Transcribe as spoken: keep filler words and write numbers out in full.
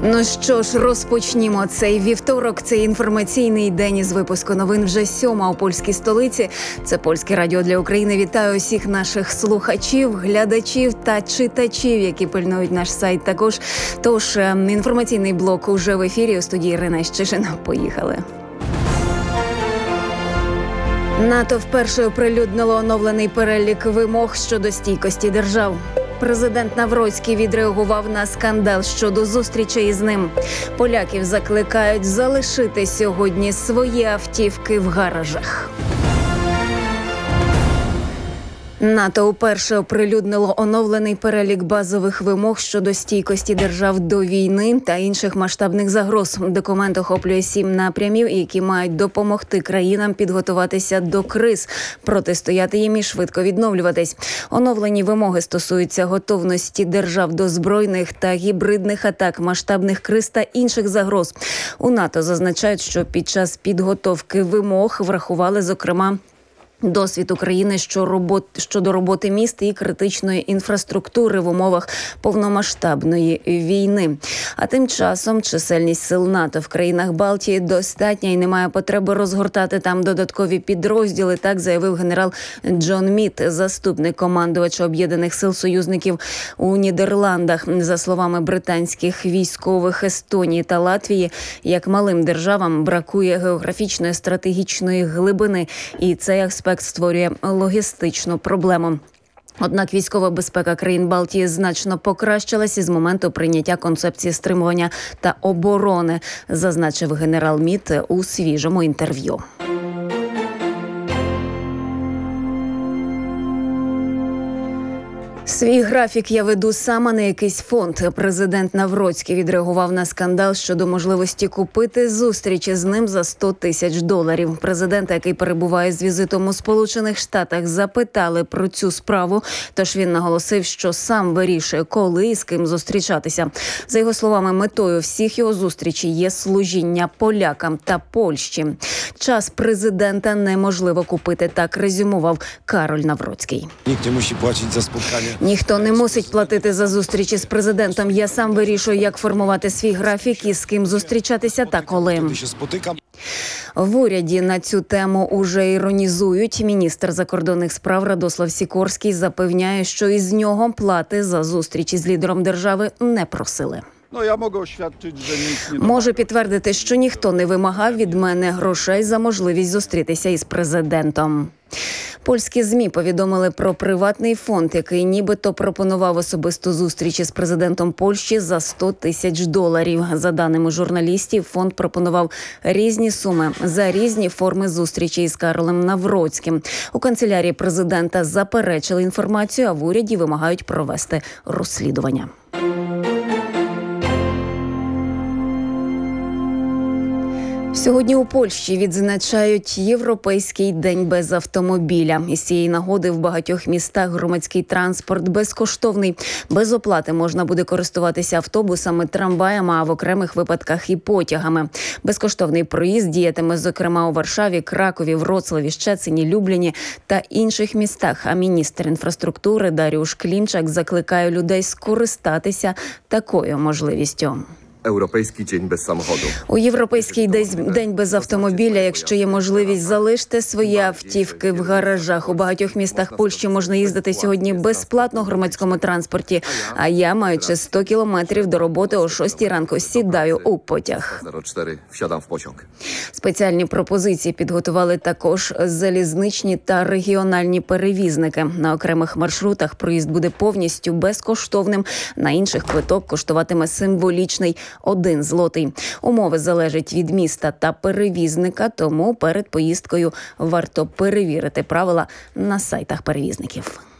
Ну що ж, розпочнімо цей вівторок. Це інформаційний день із випуску новин вже сьома у польській столиці. Це Польське радіо для України. Вітаю усіх наших слухачів, глядачів та читачів, які пильнують наш сайт також. Тож, інформаційний блок уже в ефірі. У студії Ірина Щишина. Поїхали. НАТО вперше оприлюднило оновлений перелік вимог щодо стійкості держав. Президент Навроцький відреагував на скандал щодо зустрічей із ним. Поляків закликають залишити сьогодні свої автівки в гаражах. НАТО уперше оприлюднило оновлений перелік базових вимог щодо стійкості держав до війни та інших масштабних загроз. Документ охоплює сім напрямів, які мають допомогти країнам підготуватися до криз, протистояти їм і швидко відновлюватись. Оновлені вимоги стосуються готовності держав до збройних та гібридних атак, масштабних криз та інших загроз. У НАТО зазначають, що під час підготовки вимог врахували, зокрема, досвід України щодо роботи міст і критичної інфраструктури в умовах повномасштабної війни. А тим часом чисельність сил НАТО в країнах Балтії достатня і немає потреби розгортати там додаткові підрозділи, так заявив генерал Джон Мід, заступник командувача Об'єднаних сил союзників у Нідерландах. За словами британських військових, Естонії та Латвії, як малим державам бракує географічної стратегічної глибини, і цей аспект створює логістичну проблему. Однак військова безпека країн Балтії значно покращилася з моменту прийняття концепції стримування та оборони, зазначив генерал Мід у свіжому інтерв'ю. Свій графік я веду саме на якийсь фонд. Президент Навроцький відреагував на скандал щодо можливості купити зустрічі з ним за сто тисяч доларів. Президента, який перебуває з візитом у Сполучених Штатах, запитали про цю справу, тож він наголосив, що сам вирішує, коли і з ким зустрічатися. За його словами, метою всіх його зустрічей є служіння полякам та Польщі. Час президента неможливо купити, так резюмував Кароль Навроцький. Ніхто не мусить платити за спілкування. Ніхто не мусить платити за зустрічі з президентом. Я сам вирішую, як формувати свій графік і з ким зустрічатися та коли. В уряді на цю тему уже іронізують. Міністр закордонних справ Радослав Сікорський запевняє, що із нього плати за зустрічі з лідером держави не просили. Можу підтвердити, що ніхто не вимагав від мене грошей за можливість зустрітися із президентом. Польські ЗМІ повідомили про приватний фонд, який нібито пропонував особисту зустріч із президентом Польщі за сто тисяч доларів. За даними журналістів, фонд пропонував різні суми за різні форми зустрічі із Карлом Навроцьким. У канцелярії президента заперечили інформацію, а в уряді вимагають провести розслідування. Сьогодні у Польщі відзначають Європейський день без автомобіля. Із цієї нагоди в багатьох містах громадський транспорт безкоштовний. Без оплати можна буде користуватися автобусами, трамваями, а в окремих випадках і потягами. Безкоштовний проїзд діятиме, зокрема, у Варшаві, Кракові, Вроцлаві, Щецині, Любліні та інших містах. А міністр інфраструктури Даріуш Клімчак закликає людей скористатися такою можливістю. Європейський день без самоходу. У Європейський день без автомобіля, якщо є можливість, залиште свої автівки в гаражах. У багатьох містах Польщі можна їздити сьогодні безплатно в громадському транспорті. А я, маючи сто кілометрів до роботи, о шостій ранку сідаю у потяг. Всядам в потяг. Спеціальні пропозиції підготували також залізничні та регіональні перевізники. На окремих маршрутах проїзд буде повністю безкоштовним, на інших квиток коштуватиме символічний один злотий. Умови залежать від міста та перевізника, тому перед поїздкою варто перевірити правила на сайтах перевізників.